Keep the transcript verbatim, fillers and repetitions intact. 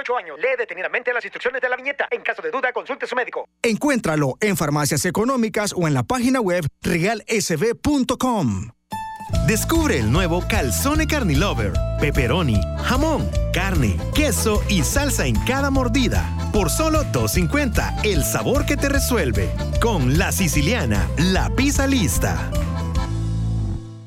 dieciocho años. Lee detenidamente las instrucciones de la viñeta. En caso de duda, consulte a su médico. Encuéntralo en farmacias económicas o en la página web real s b punto com. Descubre el nuevo Calzone Carnilover. Pepperoni, jamón, carne, queso y salsa en cada mordida. Por solo dos cincuenta, el sabor que te resuelve. Con La Siciliana, la pizza lista.